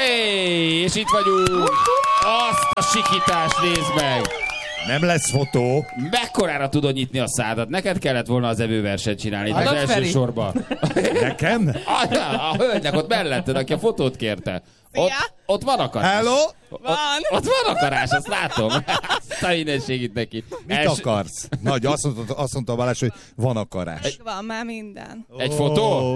És itt vagyunk. Azt a sikítást nézd meg. Nem lesz fotó. Mekkorára tudod nyitni a szádat? Neked kellett volna az evőversenyt csinálni az első sorban. Nekem? A hölgynek ott melletted, aki a fotót kérte. Ott van akarás. Hello? Ott van akarás, azt látom. Azt a mindenségit neki. Mit akarsz? Nagy, azt mondta Balázs, hogy van akarás. Van már minden. Egy fotó?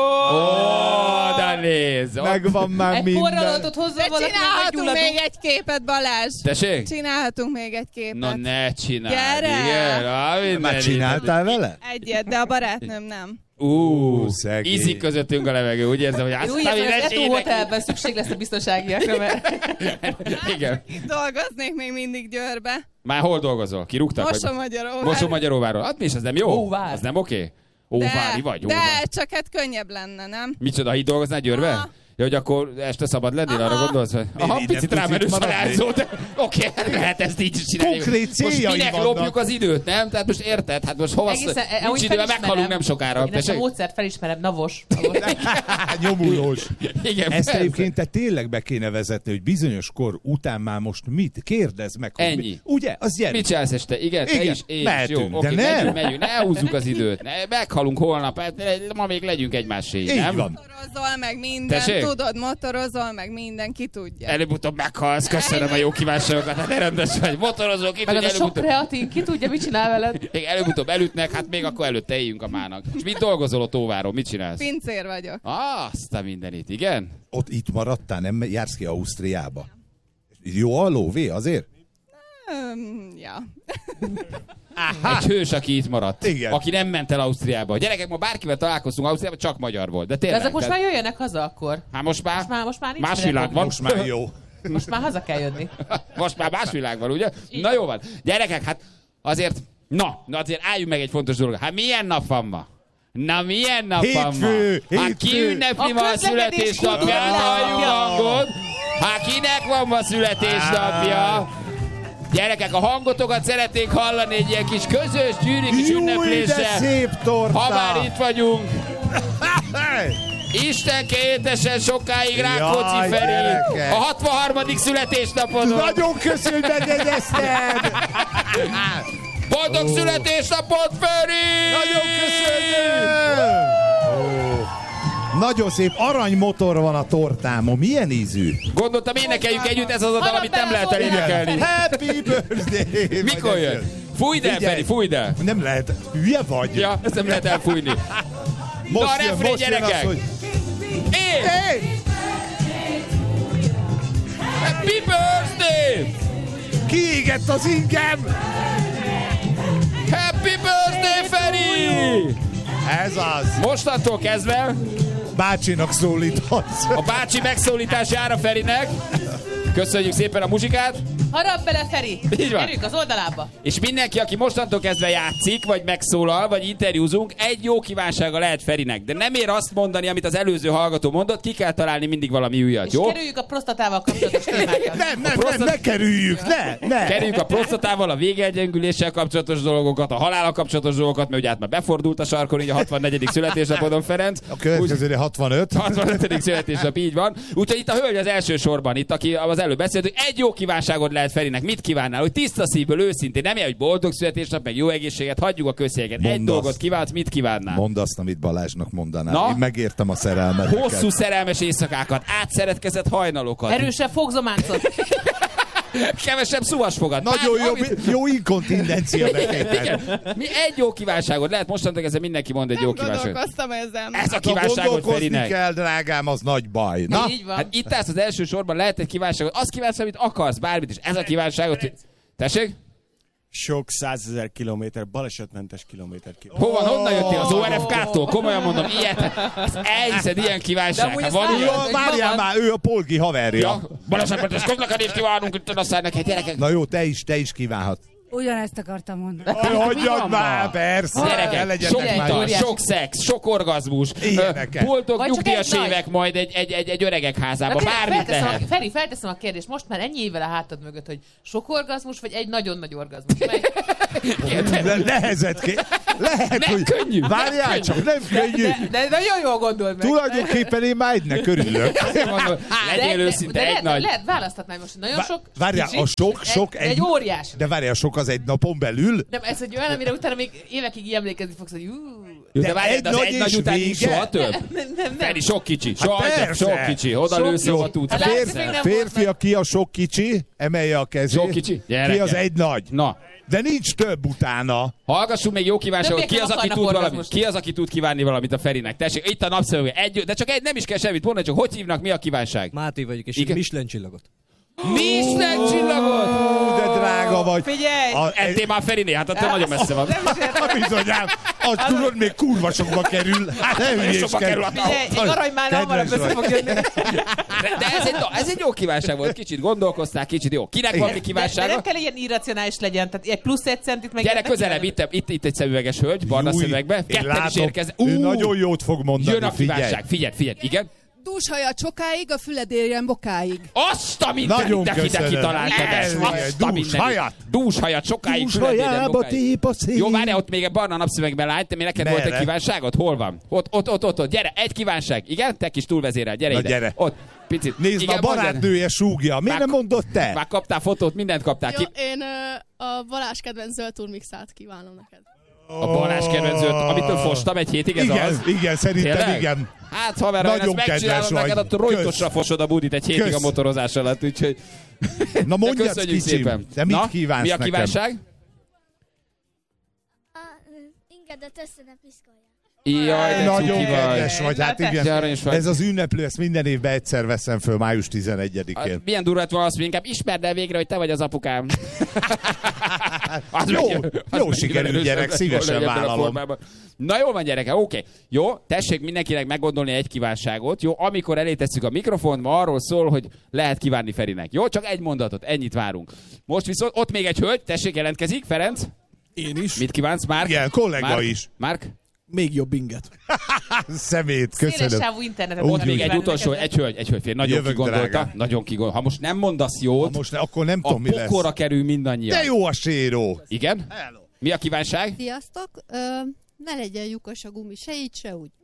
De nézd. Megvan már minden. Egy forralotot hozzá valaki. Csinálhatunk még egy képet, Balázs. Tessék? Csinálhatunk még egy képet. Na ne csinálj. Gyere! Már csináltál vele? Egyet, de a barátnőm nem. Szegény. Ízik közöttünk a levegő, úgy érzem, hogy Úgy érzem, hogy az Eto Hotelben szükség lesz a biztonságiakra, mert... Igen. Itt dolgoznék még mindig Győrbe. Már hol dolgozol? Kirúgtak? Mosomagyaróvár. Hát mi is, ez nem jó? Óvár. Ez nem oké? Óvári vagy? De csak hát könnyebb lenne, nem? Micsoda, ha itt dolgoznál Győrbe? Ja, hogy akkor este szabad lennél, arra gondolsz? Aha, picit rámenős varázsó, de oké, lehet ezt így csinálni. Konkrét céljai most minek vannak. lopjuk az időt, nem? Tehát most érted? Hát most hova nincs idő, meghalunk nem sokára. Én ezt a módszert felismerem, navos. Nyomulós. Igen, ezt egyébként te tényleg be kéne vezetni, hogy bizonyos kor után már most mit? Kérdezd meg. Ennyi. Ugye? Az gyerek. Mit csinálsz este? Igen, te is, én is. Jó, de nem. Megyünk, ne húzzuk az időt. Meghalunk holnap, hát ma még legyünk egymássé, nem? Így van. Motorozol meg minden, tudod, motorozol meg minden, ki tudja. Előbb-utóbb meghalsz, köszönöm a jó kívánságokat, hát ne rendes vagy, motorozol, ki meg tudja, az a sok kreatin, ki tudja, mit csinál veled? még előbb-utóbb elütnek, hát még akkor előtte éljünk a mának. És mit dolgozol ott Óváron, mit csinálsz? Pincér vagyok. Azt a mindenit, igen? Ott itt maradtál, nem jársz ki Ausztriába? Jó a lóvé azért? Ja. Egy hős, aki itt maradt. Igen. Aki nem ment el Ausztriába. Gyerekek, ma bárkivel találkoztunk Ausztriában, csak magyar volt. De De tényleg. ezek most már jöjjenek haza akkor. Hát most már nincs más világ van. Most már jó. Most már haza kell jönni. Most már más világ van, ugye? Na jó van. Gyerekek, hát azért, azért álljunk meg egy fontos dolog. Hát milyen nap van ma? Na milyen nap van ma? Hát ki ünnepli ma a születésnapját, halljuk hangot? Hát kinek van ma születésnapja? Gyerekek, a hangotokat szeretnénk hallani egy ilyen kis közös gyűri kis ünnepléssel. De szép torta! Ha már itt vagyunk. Istenke éltessen sokáig Rákóczi Feri. Gyerekek. A 63. születésnapodon. Nagyon köszönöm, hogy megjegyezted! Boldog születésnapot, Feri! Nagyon köszönöm! Nagyon szép aranymotor van a tortámon. Milyen ízű? Gondoltam, énekeljük együtt, ez az a dal, amit nem lehet elénekelni. Happy birthday! Mikor jön? Fújd el, Feri, fújd el! Nem lehet. Hülye vagy? Ja, ezt nem lehet elfújni. Most Na, jön, refrén, most jön gyerekek! az, hogy... Hey! Happy birthday! Kiégett az ingem! Happy birthday, Feri! Ez az. Mostantól kezdve Bácsinak szólíthatsz. a bácsi megszólítás jár a Ferinek. Köszönjük szépen a muzsikát. Harap bele, Feri! Így van. Gyerünk az oldalába! És mindenki, aki mostantól kezdve játszik, vagy megszólal, vagy interjúzunk, egy jó kívánsága lehet Ferinek. De nem ér azt mondani, amit az előző hallgató mondott, ki kell találni mindig valami újat, És jó? kerüljük a prostatával kapcsolatos témákat. Nem, ne kerüljük, ne! Kerüljük a prostatával, a végegyengüléssel kapcsolatos dolgokat, a halállal kapcsolatos dolgokat, mert ugye hát már befordult a sarkon, így a 64. születésnapodon, Ferenc. A következőre 65. 65. születésnap, így van. Úgyhogy itt a hölgy az első sorban, itt aki az előbb beszélt, hogy egy jó kívánságot lehet Ferinek. Mit kívánnál? Hogy tiszta szívből, őszintén, nem ilyen, hogy boldog születésnap, meg jó egészséget, hagyjuk a közjegyeket. Egy dolgot kívánsz, mit kívánnál? Mondd azt, amit Balázsnak mondanál. Na? Én megértem a szerelmet. Hosszú szerelmes éjszakákat, átszeretkezett hajnalokat. Erősebb fogzománcot. Kevesebb szuvasfogat. Nagyon jó inkontindencia betétel. Igen. Mi egy jó kívánságot lehet, mostantól ezzel mindenki mond egy jó kívánságot. Gondolkoztam ezen. Ez a Ha kívánságot gondolkozni Ferinek. kell, drágám, az nagy baj. Na? Így van. Hát itt állsz az első sorban, lehet egy kívánságot. Azt kívánsz, amit akarsz, bármit is. Ez a kívánságot. Tessék? Sok 100 000 kilométer, balesetmentes kilométer. Honnan jöttél? Az ORFK-tól? Komolyan mondom, ilyet. Ezt elhiszed, ilyen kívánság. Hát van ilyen? Jó, várjál már, ő a Polgi haverja. Ja, balesetmentes közlekedést kívánunk, itt aztán neked gyerekek. Na jó, te is kívánhatsz. Ugyanezt akartam mondani. Hagyjad már, persze. Gyerekek, sok utal, sok szex, sok orgazmus, Ilyeneket. boldog Vagy csak nyugdíjas egy évek majd egy öregek házában, Na, bármit lehet. Feri, felteszem a kérdést, most már ennyi évvel a hátad mögött, hogy sok orgazmus, vagy egy nagyon nagy orgazmus? Nehezett ki. Lehet, Nem hogy... könnyű. Várjál csak, nem könnyű. De nagyon jól gondold meg. Tulajdonképpen én már egynek örülök. Legyél őszinte, egy nagy. Lehet, választhatnál most nagyon sok. Várjál, kicsi, a sok egy óriás. De várjál, sok az egy napon belül? Nem, ez egy olyan, amire utána még évekig így emlékezni fogsz, hogy De várjál, de az egy nagy után nincs soha több. nem. Feri, sok kicsi. persze. Sok kicsi. Oda lősz, hova tudsz. Hát látszik, még nem volt Férfi, aki a sok kicsi, emelje a kezét. Sok kicsi? Ki Gyerekek. az egy nagy? Na, De nincs több utána. hallgassunk még jó kívánságot. Többiek Ki az, nem aki akarnak tud valamit? orgazmust. Ki az, aki tud kívánni valamit a Ferinek? Tessék, itt a napszövege. De csak egy, nem is kell semmit mondani, csak hogy hívnak, mi a kívánság? Máté vagyok, és Igen? egy Michelin csillagot. Michelin csillagot! De drága vagy. Figyelj! Ettél már Feriné? Hát attól nagyon messze van. Bizonyám, az tudod, még kurva sokba kerül. Hát nem Sokba kerül a Figyelj, egy aranymál hamarabb Kedves össze vagy. fog jönni. De ez egy jó kívánság volt. Kicsit gondolkoztál, kicsit jó. Kinek van még De kívánsága? nem kell ilyen irracionális legyen, tehát egy plusz egy centit meg... Gyere közelebb, itt egy szemüveges hölgy, barna Júj, szemüvegbe. én Ketten is látom, érkeznek. ő nagyon jót fog mondani, Jön a figyelj. kívánság. Figyelj, igen. Dúshaja sokáig, a füled érjen bokáig. Azt a mindenit, Nagyon de ki köszönöm. kitaláltad ezt. Ez Azt a dúshajat. Dúshajat sokáig Dúshajába füledéden bokáig. tép a szél. Jó, várjál, ott még egy barna napszövegben lány, te mi neked volt egy Merre? kívánságod? Hol van? Ott. Gyere, egy kívánság. Igen? Te kis túlvezérel, gyere Na, ide. gyere. Ott, picit. Nézd, Igen, a barátnője súgja. Miért nem mondott te? Már kaptál fotót, mindent kaptál. Jó, én a Balázs kedvenc zöld turmixát kívánom neked. A Balázs kedvenzőt, amitől fostam egy hétig, ez az? Igen, szerintem Tényleg? igen. Hát haver, ha én Nagyon ezt megcsinálom kedves neked, vagy. ott rojtosra fosod a budit egy hétig Kösz. a motorozás alatt, úgyhogy... Na De mondjad, köszönjük kicsim, szépen. de mit Na, kívánsz mi a nekem? kívánság? Ingedet össze ne piszkolják. Jaj, de Nagyon cuki kedves vagy, hát De igen. aranyos vagy. Ez az ünneplő, ezt minden évben egyszer veszem föl, május 11-én. Milyen durvát van az, hogy inkább ismerd el végre, hogy te vagy az apukám. Az Jó, az jó meg sikerült erősebb gyerek, lett szívesen volna ebben a vállalom. formában. Na jól van, gyereke, oké. Jó, tessék mindenkinek meggondolni egy kívánságot. Jó, amikor elé tesszük a mikrofont, ma arról szól, hogy lehet kívánni Ferinek. Jó, csak egy mondatot, ennyit várunk. Most viszont ott még egy hölgy, tessék, jelentkezik, Ferenc. Én is. Mit kívánsz, Márk? Igen, kollega Márk? is. Márk? Még jobb inget. Szemét, Széles köszönöm. sávú internetet. Úgy Ott még egy kívánok utolsó, neked. egy hölgy, fél, nagyon Jövök, kigondolta. drágám. Nagyon kigondolta. Ha most nem mondasz jót, Most akkor nem a tudom, mi lesz. pokorra kerül mindannyian. De jó a séró. Igen? Mi a kívánság? Sziasztok! Ne legyen lyukos a gumi, se így, se úgy.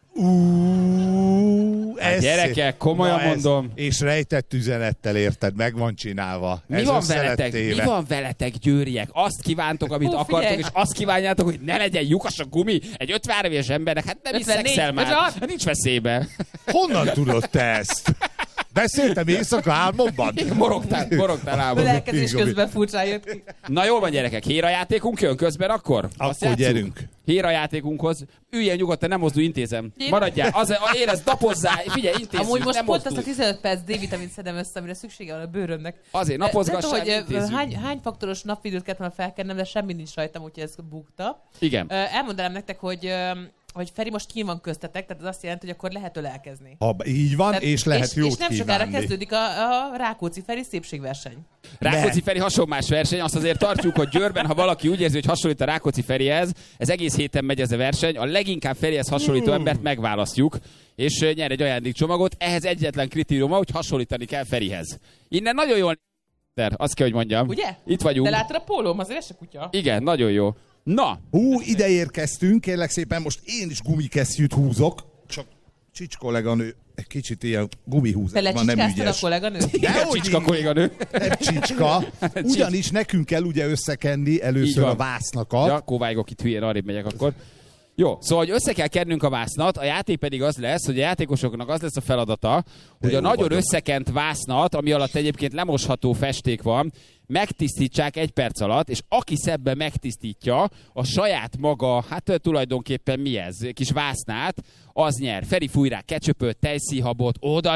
Ez gyerekek, komolyan Na ez- mondom. És rejtett üzenettel érted, meg van csinálva. Mi Ez van, össze lett veletek, téve. mi van veletek, győriek? Azt kívántok, amit Hú, akartok, figyelj. és azt kívánjátok, hogy ne legyen lyukas a gumi egy 50 éves embernek. Hát nem is 54, szexel már. 56. Hát nincs veszélybe. Honnan tudod te ezt? Beszéltem éjszaka álmomban? Morogtál álmodban. Lelkezés közben furcsán jött ki. Na jól van, gyerekek, hérajátékunk jön közben akkor? Azt Akkor játsszuk? gyerünk. Hérajátékunkhoz. Üljél nyugodtan, nem mozdulj, intézem. Maradjál, érezd, napozzál, figyelj, intézzük, Amúgy most nem pont azt a mozdulj. 15 perc D-vitamint szedem össze, amire szüksége van a bőrömnek. Azért Nem napozgassál, tudom, hogy intézzük. hány faktoros napvidőt kellett volna felkennem, de semmi nincs rajtam, úgyhogy ez bukta. Igen. Elmondanám nektek, hogy Feri most kín van köztetek, tehát ez azt jelenti, hogy akkor lehet ölelkezni. Ha így van, Tehát- és lehet jót és nem sokára kívánni. kezdődik a Rákóczi Feri szépségverseny. Rákóczi Feri hasonlás verseny, azt azért tartjuk, hogy Győrben, ha valaki úgy érzi, hogy hasonlít a Rákóczi Ferihez, ez egész héten megy ez a verseny, a leginkább Ferihez hasonlító embert megválasztjuk, és nyer egy ajándékcsomagot. Ehhez egyetlen kritériuma, hogy hasonlítani kell Ferihez. Innen nagyon jól azt kell, hogy mondjam. Ugye? Itt vagyunk. De láttad a pólóm, azért ez se kutya. Igen, nagyon jó. Na, Ide érkeztünk, kérlek szépen, most én is gumikesztyűt húzok, csak Csics kolléganő egy kicsit ilyen Te gumihúzásban nem lecsikáztad a ügyes. kolléganő? igen, Csicska kolléganő. Nem Csicska, ugyanis nekünk kell ugye összekenni Így először van. a vásznakat. Ja, kóváigok itt hülyén, arrébb megyek akkor. Jó, szóval, hogy össze kell kennünk a vásznat, a játék pedig az lesz, hogy a játékosoknak az lesz a feladata, hogy a jó nagyon vagyok. összekent vásznat, ami alatt egyébként lemosható festék van, megtisztítsák 1 perc alatt, és aki szebben megtisztítja a saját maga, hát tulajdonképpen mi ez, kis vásznát, az nyer. Feri fúj rá ketchupöt, tejszíhabot, oda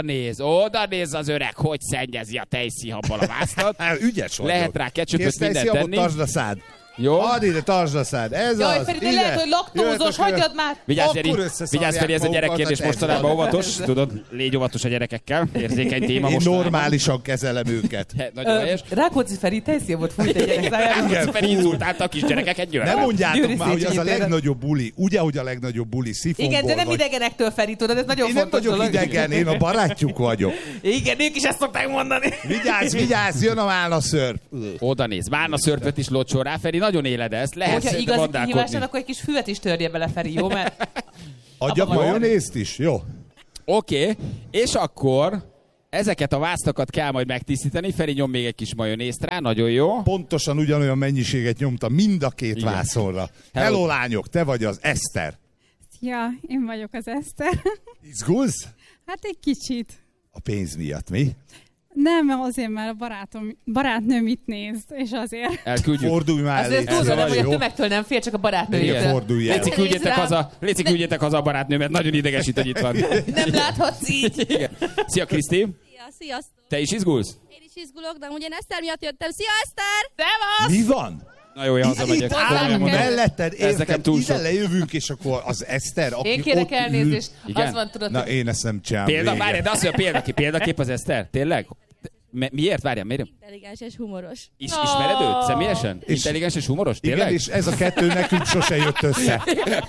néz az öreg, hogy szennyezi a tejszíhabbal a vásznat. Hát, ügyes vagyok. Lehet rá ketchupöt, Kész, mindent tejszíhabot, tenni. tartsd a szád. Jó? Add ide, tartsd a szád. Ez Jaj, az. Feri, de ide. lehet, hogy laktózos, Jöhet a hagyjad már! Vigyázz, Akkor Feri, összeszarják vigyázz, Feri, ez a magukat, gyerekkérdés ez mostanában van. óvatos, tudod, légy óvatos a gyerekekkel, érzékeny téma Én mostanában. normálisan kezelem őket. Nagyon helyes. Rákóczi Feri tejszívot fújt egy gyerek szájára. Igen, Feri inzultálta a kisgyerekeket, Győr. Nem mondjátok Győri már, hogy az a Széchenyi téren. legnagyobb buli. Ugye, hogy a legnagyobb buli szifonból Igen, de nem vagy. idegenektől, Feri, tudod, ez nagyon Én nem fontos vagyok dolog. idegen, én a barátjuk vagyok. Igen, ők is ezt szokták mondani. Vigyázz, jön a málnaszörp. Oda néz. Málna szörpöt is locsol rá, Feri. nagyon éled ezt, lehet Hogyha szerintem igazi vandálkodni. kihívásod, akkor egy kis füvet is törje bele, Feri, jó? Mert Adjak abban van. majonézt is? Jó. Oké, és akkor ezeket a vásztakat kell majd megtisztítani. Feri nyom még egy kis majonézt rá, nagyon jó. Pontosan ugyanolyan mennyiséget nyomta mind a két Igen. vászonra. Hello. Hello lányok, te vagy az Eszter. Ja, én vagyok az Eszter. Izgulsz? Hát egy kicsit. A pénz miatt, mi? Nem, azért, mert a barátnőm itt néz, és azért. Elküldjük. Fordulj már azért elé. túlzol, nem, hogy a Jó? tömegtől nem fél, csak a Igen. barátnőjétől. Fordulj el. Léci, küldjétek haza a barátnőmet, nagyon idegesít, hogy itt van. Nem láthatsz így. Igen. Szia, Kriszti! Ja, sziasztok! Te is izgulsz? Én is izgulok, de amúgy én Eszter miatt jöttem. Szia, Eszter! Szevasz! Mi van? Na jó, én hazamegyek. Itt állunk melletted, Ez nekem érted? túl Ide sok. lejövünk, és akkor az Eszter, aki Én kérek ott elnézést. Igen? Az van, tudod, Na, én ezt nem csinálom. Példa, vége. várjál, de azt mondja, példakép az Eszter? Tényleg? Miért? Várjál, miért? Intelligens és humoros. Ismered őt személyesen? Intelligens és humoros? Igen, Tényleg? és ez a kettő nekünk sose jött össze.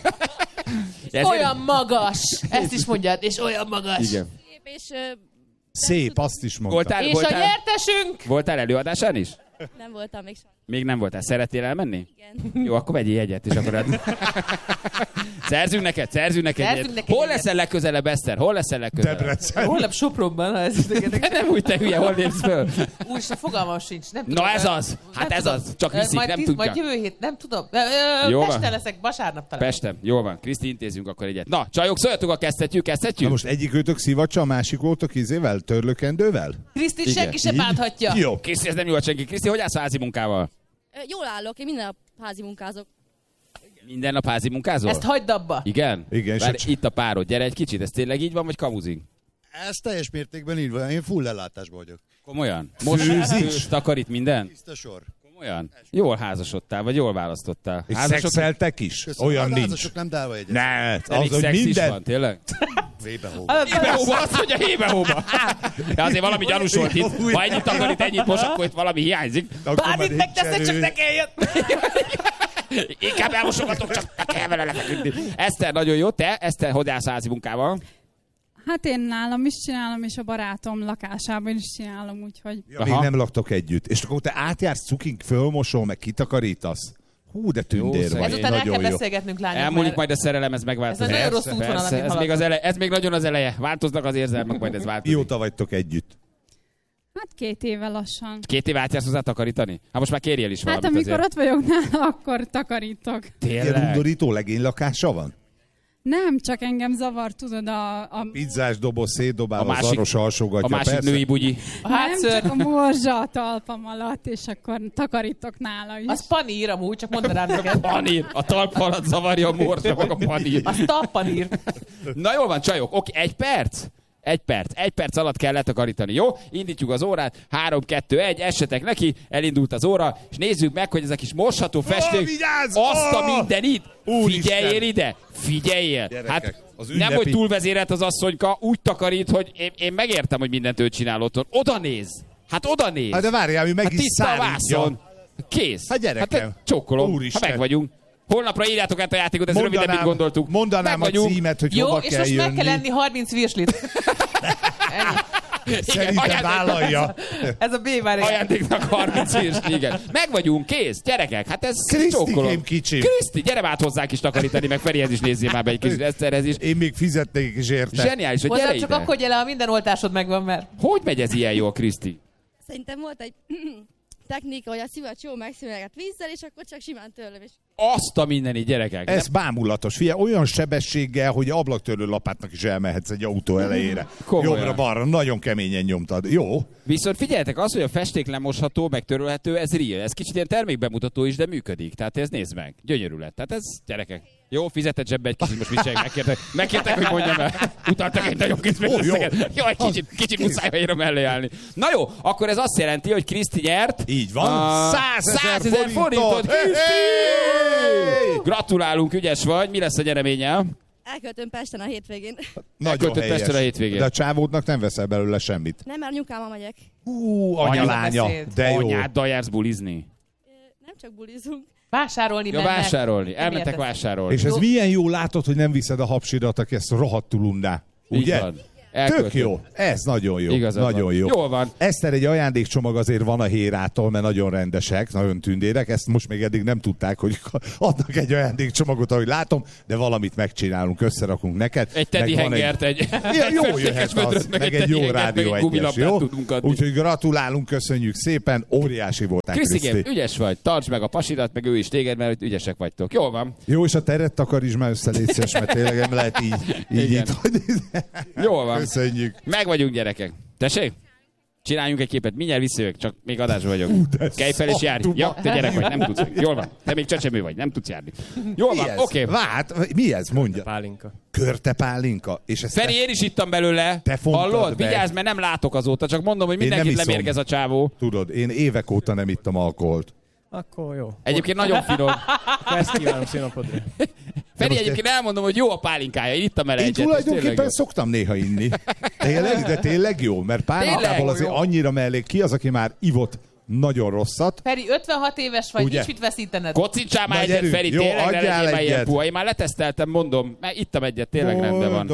Ezért- olyan magas. Ezt is mondjad, és olyan magas. Igen. Szép és Szép, azt is mondta. És a nyertesünk? Voltál előadásán is? nem voltam még soha. Még nem voltál. Szeretnél elmenni? Igen. Jó, akkor vegyél egyet, és akkor... Szerzünk neked egyet. neked Hol egyet. leszel legközelebb, Eszter? Hol leszel legközelebb? Debrecen. Holnap Sopronban, ha ez De nem úgy, te hülye, hol lépsz föl? Úristen, fogalmam sincs. Nem tudom, Na ez az! Hát nem ez tudom. az! Csak viszik, Majd nem tíz- tudja. Majd jövő hét, nem tudom. Jó van. Pesten leszek, vasárnap talán. Pestem, jól van. Kriszti, intézünk akkor egyet. Na, csajok, szóljatok, a Na kezdhetjük? most egyikőtök szivacsa, a másik voltak izével, törlökendővel? Krisztit Igen. senki se Így? bánthatja. Jó. Kriszti, ez nem jó a senki. Kriszti, hogy állsz a házi munkával? Jól állok, én minden nap házi munkázok. Minden nap házi munkázol? Ezt hagyd abba. Igen? Igen, és Várj, a- itt a párod. Gyere egy kicsit, ez tényleg így van, vagy kamuzik? Ez teljes mértékben így van, én full ellátásban vagyok. Komolyan? Most főz, takarít minden? Tiszta sor. Komolyan? Jól házasodtál, vagy jól választottál? És szexeltek is? Köszönöm. Olyan A nincs. házasok nem dálva egyet. Ne, Elég az, hogy szex is minden... van, tényleg? Vébe-hóba. Hébe-hóba, azt mondja, hébe-hóba. De azért valami gyanús volt itt. Ha ennyit takarít, ennyit most, akkor itt valami hiányzik. Akkor már Bármit nincs megteszek, csak erő. ne kelljen. Inkább elmosogatok, csak ne kell vele lefeküdni. Eszter, nagyon jó. Te, Eszter, hogy állsz házi munkával? Hát én nálam is csinálom, és a barátom lakásában is csinálom, úgyhogy... Ja, még Aha. nem laktok együtt. És akkor te átjársz cukink, fölmosol, meg kitakarítasz. Hú, de tündér Jó, vagy. szegény. Ezután el kell Nagyon jó. beszélgetnünk, lányok. Elmúlik mert majd a szerelem, ez megváltozik. Ez egy nagyon rossz útvonal, Persze, amit ez még, ez még nagyon az eleje. Változnak az érzelmek, majd ez változik. Mióta vagytok együtt? Hát 2 éve lassan. 2 év átjársz hozzá takarítani? Hát most már kérjél is Hát valamit amikor azért. ott vagyok nála, akkor takarítok. Ilyen Tényleg? undorító legénylakása van? Nem, csak engem zavar, tudod, a Pizzás doboz szétdobál, A az másik- aros alsógatja, A másik persze. női bugyi. A nem hátszőr, csak a morzsa a talpam alatt, és akkor takarítok nála is. az panír amúgy, csak mondd rám neked. Panír. A talp alatt zavarja a morzsa, meg a panír. Az tappanír. Na jól van, csajok. Oké, 1 perc? 1 perc. 1 perc alatt kell letakarítani, jó? Indítjuk az órát. 3, 2, 1, essetek neki. Elindult az óra, és nézzük meg, hogy ez a kis mosható festék. vigyázz! Azt a mindenit! Úristen! Figyeljél ide! Figyeljél! Gyerekek, Hát az nem, ünnepi- hogy túlvezérelt az asszonyka, úgy takarít, hogy én megértem, hogy mindent ő csinál otthon. Oda néz! Hát oda néz! Hát de várjál, mi meg Hát is tiszta a szárítja. vászon. Kész. Hát gyerekem. Hát csókolom. Úristen. Ha meg vagyunk. Holnapra írjátok át a játékot, ez rövidebb, mint gondoltuk. Mondanám Meg a vagyunk. címet, hogy Jó, hova és kell most jönni. meg kell enni 30 virslit. Szerintem ajándék- vállalja. Ez a B-vár. Ajándéknak 30 hírs, igen. Meg vagyunk, kész, gyerekek, hát ez Krisztikém csókolom. kicsim. Kriszti, gyere át hozzánk is takarítani, meg Ferihez is nézzél már be egy kicsit, Eszterhez is. Én még fizetnék is érte. Zseniális, hogy gyere Hozzám csak ide. akkor gyere, ha minden oltásod megvan, mert... Hogy megy ez ilyen jól, Kriszti? Szerintem volt egy technika, hogy a szivacs jó megszűnhet vízzel, és akkor csak simán törlöm. És Azt a mindenit, gyerekek. Ez bámulatos. Figyelj, olyan sebességgel, hogy ablaktörlő lapátnak is elmehetsz egy autó elejére. Komolyan. Jobbra-balra, nagyon keményen nyomtad. Jó? Viszont figyeljetek, az, hogy a festék lemosható, meg törölhető, ez real. Ez kicsit ilyen termékbemutató is, de működik. Tehát ez nézd meg. Gyönyörű lett. Tehát ez, gyerekek. Jó, fizetett zsebbe egy kicsit, most mit csinálják? Megkértek, hogy mondjam el. Utaltak egy nagyon kis Jó. összeget. Jó, egy kicsit muszáj, hogy érom mellé állni. Na jó, akkor ez azt jelenti, hogy Kriszti nyert. Így van. 100 000 forintot. Kriszti! Gratulálunk, ügyes vagy. Mi lesz a nyereménye? elköltöm Pesten a hétvégén. Nagyon Elköltött helyes. Pestre a hétvégén. De a csávódnak nem veszel belőle semmit. Nem, mert anyukámmal megyek. Anyalánya. beszéd. De jó. Anyáddal jársz bulizni. Nem csak bulizunk. Vásárolni Ja, mennek. vásárolni. Nem Elmentek értesz. vásárolni. És ez Jó. milyen jó látod, hogy nem viszed a hapsidat, aki ezt rohadtul undá. Így Ugye? van. Tök jó. Ez nagyon jó. Igazad nagyon van. jó. Jól van. Eszter, egy ajándékcsomag azért van a Hérától, mert nagyon rendesek, nagyon tündérek. Ezt most még eddig nem tudták, hogy adnak egy ajándékcsomagot, ahogy látom, de valamit megcsinálunk, összerakunk neked. Egy teddy hengert, egy jó jöhet az, meg egy jó rádió egyes, jó? Úgyhogy gratulálunk, köszönjük szépen, óriási voltál, Krisztigém, ügyes vagy, tartsd meg a pasidat, meg ő is téged, mert ügyesek vagytok. Jól van. Jó, és a teret takarítsd már össze, légy szíves, mert tényleg nem lehet így. Jól van. Köszönjük. Meg vagyunk, gyerekek. Tessék? Csináljunk egy képet, mindjárt visszajövök, csak még adásban vagyok. Kelj fel és járj. Ja, te gyerek vagy, nem tudsz. Jól van. Te még csecsemő vagy, nem tudsz járni. Jól van, oké. Várj, mi ez? Mondja. Pálinka. Körte pálinka. És ezt Feri, én is ittam belőle. Te fontad hallod? be. Vigyázz, mert nem látok azóta, csak mondom, hogy mindenkit lemérgez a csávó. Tudod, én évek óta nem ittam alkoholt. Akkor jó. Egyébként nagyon finom. Ezt kívánom színapodra. Feri, egyébként elmondom, hogy jó a pálinkája. Én ittam el Én egyet. tulajdonképpen szoktam néha inni. De tényleg jó, mert pálinkából azért annyira mellék ki az, aki már ivott nagyon rosszat. Feri, 56 éves vagy, Ugye? nincs mit veszítened. Kocincsál már egyet, Feri, jó, tényleg ne adjál legyél már ilyen egyet. puha. Én már leteszteltem, mondom, mert ittam egyet, tényleg rendben van.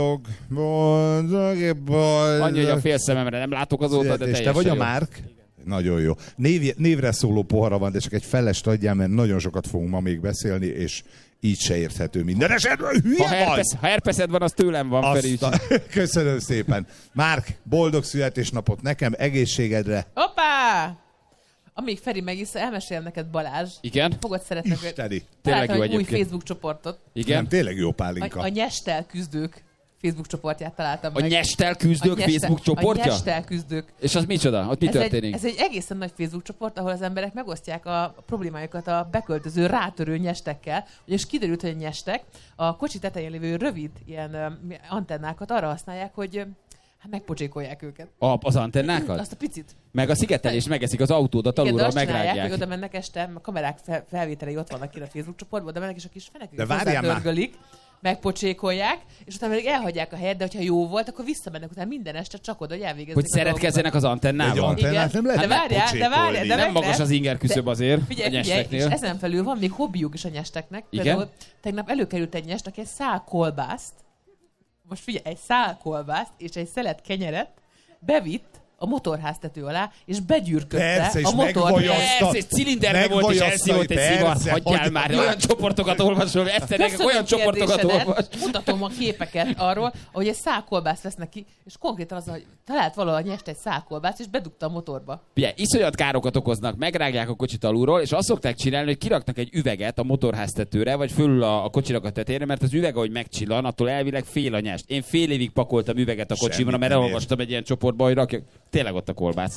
Boldog. Annyi, hogy a fél szememre nem látok azóta, de És teljesen te vagy a jó. Márk? Nagyon jó. Névre szóló pohara van, de csak egy felest adjál, mert nagyon sokat fogunk ma még beszélni, és így se érthető minden esetben. Hülye vagy! Ha herpeszed van, az tőlem van, Feri. Köszönöm szépen. Márk, boldog születésnapot nekem, egészségedre. Hoppá! Amíg Feri megisz, elmesél neked Balázs. Igen? Fogod szeretni. Isteni. Tényleg jó egy új egyébként. Facebook csoportot. Igen? Nem, tényleg jó pálinka. A Nyestel küzdők Facebook csoportját találtam A meg. Nyestel küzdők Facebook csoportja? A Nyestel küzdők. És az micsoda? Ott mi történik? Ez egy egészen nagy Facebook csoport, ahol az emberek megosztják a problémájukat a beköltöző, rátörő nyestekkel. És kiderült, hogy a nyestek a kocsi tetején lévő rövid ilyen antennákat arra használják, hogy megpocsékolják őket. Az antennákat? Azt a picit. Meg a szigetelés megeszik az autódat alulról, megrágják. Hogy oda mennek este, a kamerák felvételei ott vannak ki a Facebook csoportban, oda mennek, és a kis feneküket várjál már. hozzátörgölik, megpocsékolják, és utána pedig elhagyják a helyet, de hogyha jó volt, akkor visszamennek utána minden este csak oda, hogy elvégezzék. Hogy szeretkezzenek az antennával. Egy antennát nem lehet de várjál, nem magas az inger küszöb azért a Figyelj, és nyesteknél. ezen felül van még hobbiuk is a nyesteknek. Igen? Például tegnap előkerült egy nyest, aki egy szál kolbászt, most figyelj, egy szál kolbászt és egy szelet kenyeret bevitt a motorháztető alá, és begyűrködte a motor. Persze, és cilinderbe volt, és elszívott egy szivar. Hagyjál már, olyan csoportokat olvasol, Eszternek olyan csoportokat olvas. Mutatom a képeket arról, hogy egy szál kolbászt vesznek ki, és konkrétan az, hogy talált valahol nyest egy szál kolbászt, és bedugta a motorba. Ugye, iszonyat károkat okoznak, megrágják a kocsit alulról, és azt szokták csinálni, hogy kiraknak egy üveget a motorháztetőre, vagy fölül a kocsinak a tetejére, mert az üveg, ahogy megcsillan, attól elvileg fél a nyest. Én fél évig pakoltam üveget a kocsimra, mert elolvastam egy ilyen csoportba, hogy rakjak. Tényleg ott a kolbász.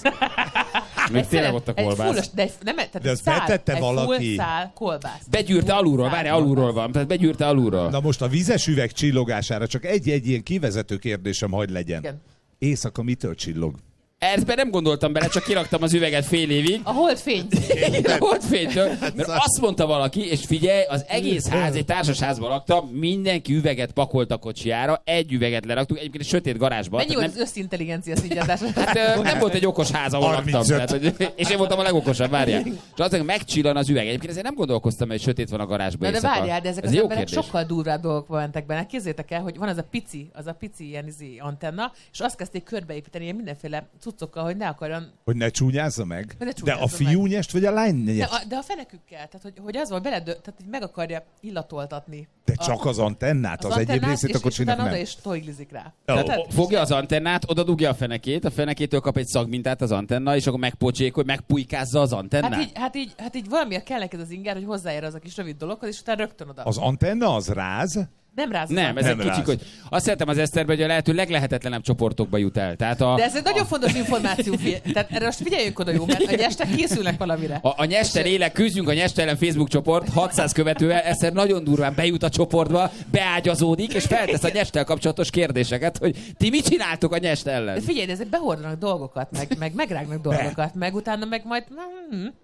Még tényleg ott a kolbász. De ezt betette valaki. Egy szál kolbász. Begyűrte alulról, várj, alulról van. Tehát begyűrte alulról. Na most a vizes üveg csillogására csak egy ilyen kivezető kérdésem hagy legyen. Igen. Éjszaka mitől csillog? Ebben nem gondoltam bele, csak kiraktam az üveget fél évig. A holdfény. A holdfénytől. Mert azt mondta valaki, és figyelj, az egész ház, egy társasházban laktam, mindenki üveget pakolt a kocsijára, egy üveget leraktuk, egyébként egy sötét garázsban. Mennyi volt az összintelligencia szintjátás? Hát nem volt egy okos ház, ahol laktam. Tehát, és én voltam a legokosabb, várjál. És azt mondja, megcsillan az üveg. Egyébként ezért nem gondolkoztam, hogy sötét van a garázsban. De várjál, de ezek az emberek kérdés. sokkal durvább dolgok mentek benne. Képzeljétek el, hogy van az a pici ilyen antenna, és azt kezdték körbeépíteni ilyen mindenféle cuccokkal, hogy ne akarjon... Hogy ne csúnyázza meg? Ne De a fiú nyest, vagy a lány nyest? De a fenekükkel, tehát hogy az van, tehát hogy meg akarja illatoltatni. De csak az antennát, az egyéb részét a kocsinak nem. És oda is toiglizik rá. Fogja az antennát, oda dugja a fenekétől kap egy szagmintát az antenna, és akkor megpocsékol, megpujkázza az antennát. Hát így valamiért kell neked az inger, hogy hozzáér az a kis rövid dologhoz, és utána rögtön oda. Az antenna az ráz? Nem ráz. Nem, ezek kicsik, hogy azt szeretem az Eszterbe, hogy a lehető leglehetetlenebb csoportokba jut el. Tehát de ez egy nagyon fontos információ. Tehát erre most figyeljünk oda, jó, mert a nyestek készülnek valamire. A nyester élek, küzdjünk a nyester ellen Facebook csoport, 600 követővel, Eszter nagyon durván bejut a csoportba, beágyazódik, és feltesz a nyesttel kapcsolatos kérdéseket, hogy ti mit csináltok a nyest ellen? De figyelj, ezek behordanak dolgokat, meg megrágnak dolgokat, meg utána meg majd...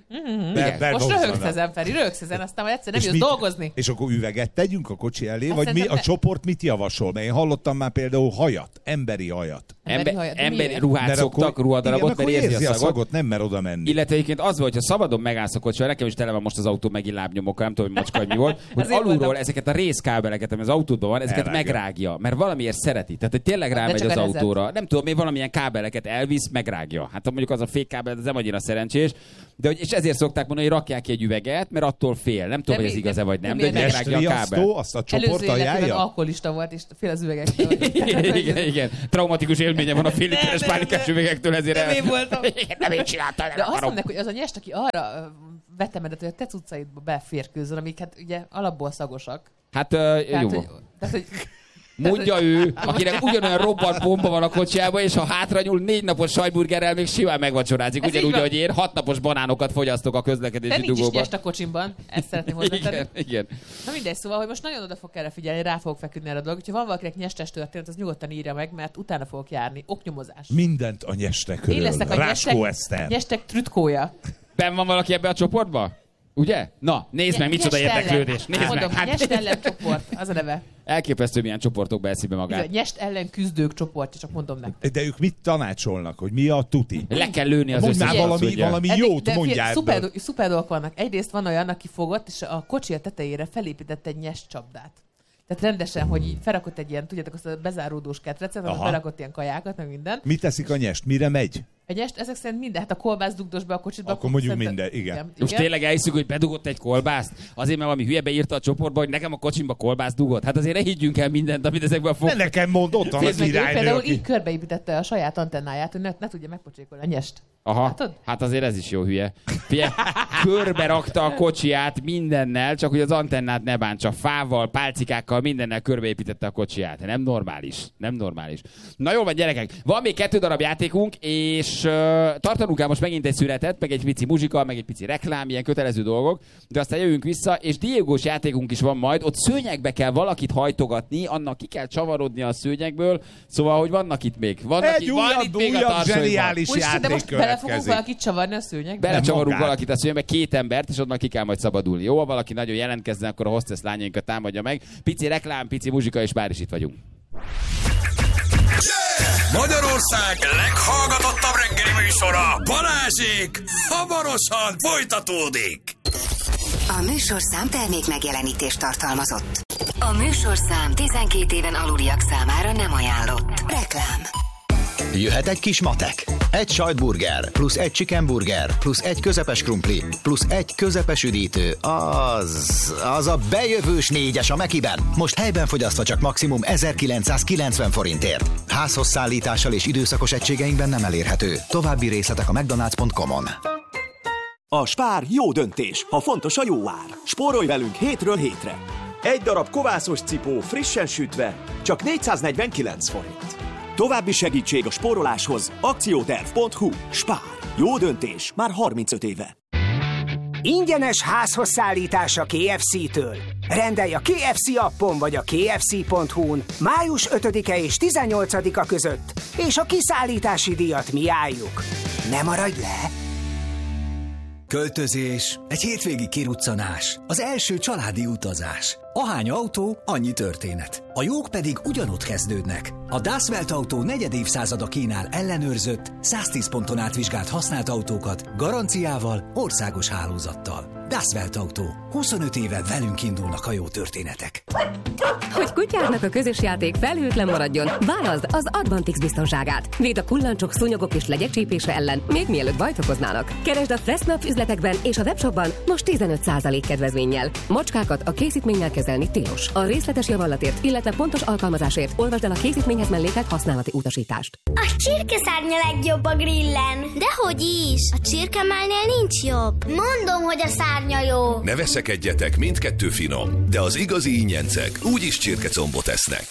Most röhögsz ezen, Feri, aztán majd egyszer nem jössz dolgozni. És akkor üveget tegyünk a kocsi elé, vagy mi, a csoport mit javasol? Mert én hallottam már például hajat, emberi hajat. Emberi ruhát szoktak, ruhadarabot, mert érzi a szagot. Nem mer oda menni. Illetve egyébként az volt, hogyha szabadon megállsz a kocsival, nekem is tele van most az autó megint lábnyomokkal, nem tudom, hogy macska, hogy mi volt, hogy alulról ezeket a részkábeleket, ami az autódban van, ezeket megrágja, mert valamiért szereti. Tehát, hogy tényleg rámegy az autóra. Nem tudom, még valamilyen kábeleket elvisz, megrágja. Hát mondjuk az a fékkábel, ez nem annyira szerencsés, de és ezért szokták mondani, hogy rakják ki egy üveget, mert attól fél. Nem tudom, hogy ez igaz-e vagy nem, de megrágja a kábel. Azt a csoport ajánlja? Alkoholista volt, és fél az üvegektől. Igen. Traumatikus élménye van a fél literes pálinkás üvegektől, ezért nem én voltam. Nem én csináltam, de azt mondják, hogy az a nyest, aki arra vetemedet, hogy a te cuccaidba beférkőzön, amik hát ugye alapból szagosak. Hát jó. Mondja ő, akinek ugyanolyan robbant bomba van a kocsiában, és ha hátranyúl 4 napos sajtburgerrel még simán megvacsorázik. Ugyanúgy, hogy én 6 napos banánokat fogyasztok a közlekedési dugóban. De nincs is nyest a kocsimban, ezt szeretném hozzátenni. Igen. Na mindegy, szóval, hogy most nagyon oda fog erre figyelni, rá fogok feküdni erre a dolog. Ha van valakinek nyestes történet, az nyugodtan írja meg, mert utána fogok járni. Oknyomozás. Mindent a nyestekről. Én leszek a nyestek trütkója. Ben van valaki ebbe a csoportba? Ugye? Na, nézd meg, micsoda érdeklődés. Nézd meg. Nyest ellen csoport, az a neve. Elképesztő, milyen csoportokba eszi be magát. Igen, nyest ellen küzdők csoportja, csak mondom nektek. De ők mit tanácsolnak, hogy mi a tuti? Le kell lőni az összes. Valami jót mondjál. Szuper dolgok vannak. Egyrészt van olyan, aki fogott, és a kocsi tetejére felépített egy nyest csapdát. Tehát rendesen, hogy így felrakott egy ilyen, tudjátok, azt a bezáródós ketrecet, ahol felrakott ilyen kajákat, meg minden. Mit teszik a nyest? Mire megy? Egy nyest, ezek szerint minden. Hát a kolbász dugdos be a kocsitba. Akkor mondjuk minden, igen. Most tényleg elhiszük, hogy bedugott egy kolbászt? Azért, mert valami hülye beírta a csoportba, hogy nekem a kocsimba kolbász dugott. Hát azért ne higgyünk el mindent, amit ezekben fog. Ne nekem mondd, ott van az iránynő. Például így körbeépítette a saját antennáját, hogy ne tudja megpocsékolni a nyest. Aha, látod? Hát azért ez is jó hülye. Körbe rakta a kocsiját mindennel, csak hogy az antennát ne bántsa. Fával, pálcikákkal, mindennel körbeépítette a kocsiját. Nem normális. Nem normális. Na jól van, gyerekek. Van még 2 darab játékunk, és tartanunk kell most megint egy szünetet, meg egy pici muzsika, meg egy pici reklám, ilyen kötelező dolgok, de aztán jövünk vissza, és Diegós játékunk is van majd, ott szőnyegbe kell valakit hajtogatni, annak ki kell csavarodni a szőnyegből, szóval, hogy vannak itt még. Van itt még a tarsolyban. De most bele fogunk valakit csavarni a szőnyegbe? Belecsavarunk valakit a szőnyegbe, 2 embert, és onnan ki kell majd szabadulni. Jó, ha valaki nagyon jelentkezzen, akkor a hostess lányainkat támadja meg. Pici reklám, pici muzsika, és már is itt vagyunk. Magyarország leghallgatottabb reggeli műsora, Balázsék, hamarosan folytatódik. A műsorszám termék megjelenítést tartalmazott. A műsorszám 12 éven aluliak számára nem ajánlott. Reklám. Jöhet egy kis matek. Egy sajtburger, plusz egy chickenburger, plusz egy közepes krumpli, plusz egy közepes üdítő. Az a bejövős 4-es a Mekiben. Most helyben fogyasztva csak maximum 1990 forintért. Házhoz szállítással és időszakos egységeinkben nem elérhető. További részletek a mcdonalds.com-on. A Spár jó döntés, ha fontos a jó ár. Spórolj velünk hétről hétre. Egy darab kovászos cipó frissen sütve, csak 449 forint. További segítség a spóroláshoz akcióterv.hu. Spár. Jó döntés már 35 éve. Ingyenes házhoz szállítás a KFC-től. Rendelj a KFC appon vagy a kfc.hu-n május 5-e és 18-a között, és a kiszállítási díjat mi álljuk. Ne maradj le! Költözés, egy hétvégi kiruccanás, az első családi utazás. Ahány autó, annyi történet. A jók pedig ugyanott kezdődnek. A Das Welt Autó 4. évszázada kínál ellenőrzött, 110 ponton átvizsgált használt autókat, garanciával, országos hálózattal. Das Welt Autó. 25 éve velünk indulnak a jó történetek. Hogy kutyádnak a közös játék felhőtlen maradjon, válaszd az Advantix biztonságát. Véd a kullancsok, szúnyogok és legyek csípése ellen, még mielőtt bajt okoznának. Keresd a Fressnapf üzletekben és a webshopban most 15% kedvezménnyel. Macskákat a készítménnyel kezelni tilos. A részletes javallatért, illetve pontos alkalmazásért olvasd el a készítményhez mellékelt használati utasítást. A csirkeszárnya legjobb a grillen. Dehogy is! A csirkemálnél nincs jobb. Mondom, hogy a szárnya jó. Ne veszekedjetek, mindkettő finom, de az igazi ingyencek úgyis csirkecombot esznek.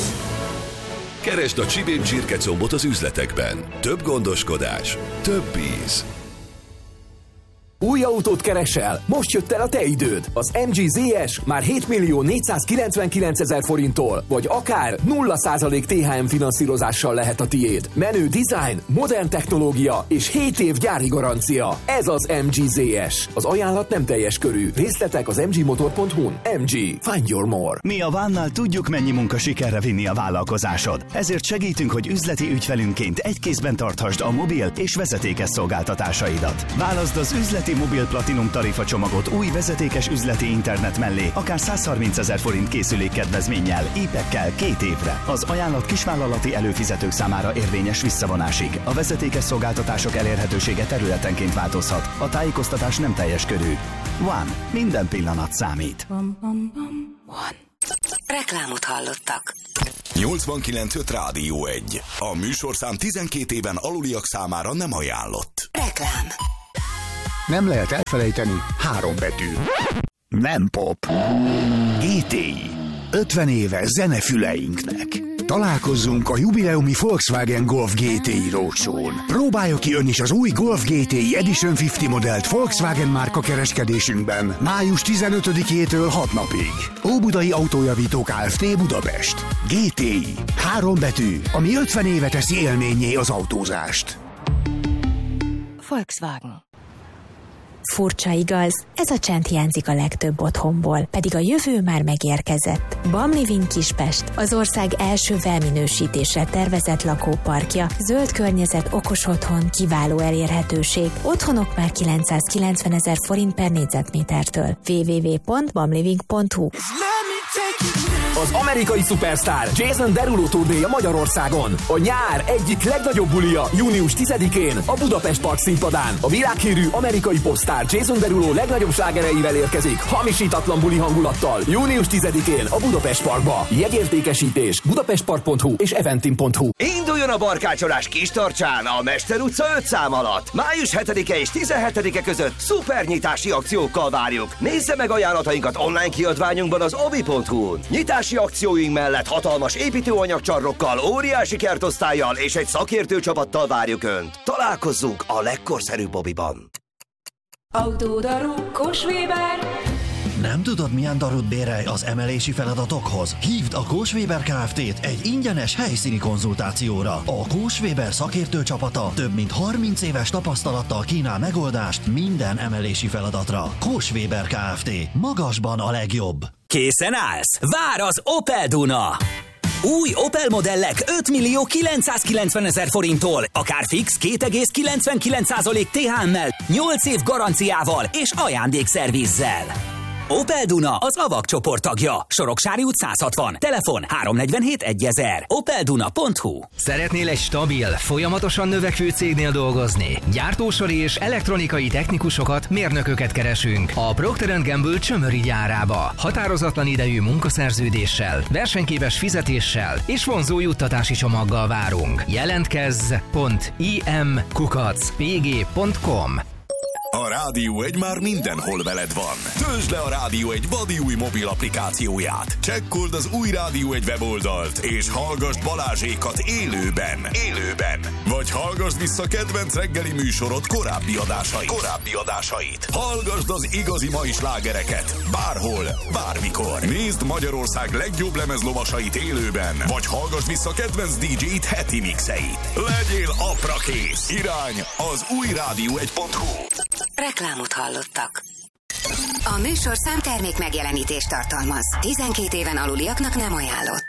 Keresd a Csibém csirkecombot az üzletekben. Több gondoskodás, több íz. Új autót keresel? Most jött el a te időd. Az MG ZS már 7.499.000 forinttól, vagy akár 0% THM finanszírozással lehet a tiéd. Menő design, modern technológia és 7 év gyári garancia. Ez az MG ZS. Az ajánlat nem teljes körű. Részletek az mgmotor.hu-n. MG. Find your more. Mi a Vánnal tudjuk, mennyi munka sikerre vinni a vállalkozásod. Ezért segítünk, hogy üzleti ügyfelünként egy kézben tarthasd a mobil és vezetékes szolgáltatásaidat. Válaszd az üzleti mobil Platinum tarifa csomagot új vezetékes üzleti internet mellé, akár 130 000 forint készülékkedvezménnyel, épekkel 2 évre. Az ajánlat kisvállalati előfizetők számára érvényes visszavonásig. A vezetékes szolgáltatások elérhetősége területenként változhat. A tájékoztatás nem teljes körű. One. Minden pillanat számít. Reklámot hallottak. 89.5 Rádió 1. A műsorszám 12 éven aluliak számára nem ajánlott. Reklám. Nem lehet elfelejteni 3 betű. Nem pop. GTI. 50 éve zenefüleinknek. Találkozzunk a jubileumi Volkswagen Golf GTI Roadshow-n. Próbálja ki ön is az új Golf GTI Edition 50 modellt Volkswagen márka kereskedésünkben május 15-től 6 napig. Óbudai Autójavító Kft. Budapest. GTI. 3 betű, ami 50 éve teszi élménnyé az autózást. Volkswagen. Furcsa igaz, ez a csend hiányzik a legtöbb otthonból, pedig a jövő már megérkezett. BAM Living Kispest, az ország első felminősítésre tervezett lakóparkja, zöld környezet, okos otthon, kiváló elérhetőség, otthonok már 990 000 forint per négyzetmétertől. www.bamliving.hu. Az amerikai szupersztár Jason Derulo turnéja Magyarországon. A nyár egyik legnagyobb bulia június 10-én a Budapest Park színpadán. A világhírű amerikai popsztár Jason Derulo legnagyobb slágereivel érkezik hamisítatlan buli hangulattal június 10-én a Budapest Parkba. Jegyértékesítés budapestpark.hu és eventim.hu. Induljon a barkácsolás Kistarcsán a Mester utca 5 szám alatt. Május 7-e és 17-e között szupernyitási akciókkal várjuk. Nézze meg ajánlatainkat online kiadványunkban az obi.hu-n. Nyitási akcióink mellett hatalmas építőanyagcsarrokkal, óriási kertosztállyal és egy szakértő csapattal várjuk Önt. Találkozzunk a legkorszerűbb obiban. Autódaru Kós-Weber. Nem tudod, milyen darut bérelj az emelési feladatokhoz? Hívd a Kós-Weber Kft-t egy ingyenes helyszíni konzultációra. A Kós-Weber szakértő csapata több mint 30 éves tapasztalattal kínál megoldást minden emelési feladatra. Kós-Weber Kft. Magasban a legjobb. Készen állsz? Vár az Opel Duna! Új Opel modellek 5.990.000 forinttól, akár fix 2,99% THM-mel, 8 év garanciával és ajándékszervizzel. Opel Duna az AVAG csoport tagja. Soroksári út 160. Telefon 347 1000. opelduna.hu. Szeretnél egy stabil, folyamatosan növekvő cégnél dolgozni? Gyártósori és elektronikai technikusokat, mérnököket keresünk a Procter & Gamble Csömöri gyárába. Határozatlan idejű munkaszerződéssel, versenyképes fizetéssel és vonzó juttatási csomaggal várunk. Jelentkezz.im@pg.com. A Rádió 1 már mindenhol veled van. Töltsd le a Rádió 1 vadi új mobil applikációját. Csekkold az új Rádió 1 weboldalt, és hallgassd Balázsékat élőben. Vagy hallgassd vissza kedvenc reggeli műsorod korábbi adásait. Hallgassd az igazi mai slágereket. Bárhol, bármikor. Nézd Magyarország legjobb lemezlovasait élőben. Vagy hallgassd vissza kedvenc DJ-t heti mixeit. Legyél aprakész. Irány az új rádió1.hu. Reklámot hallottak. A műsorszám termék megjelenítést tartalmaz. 12 éven aluliaknak nem ajánlott.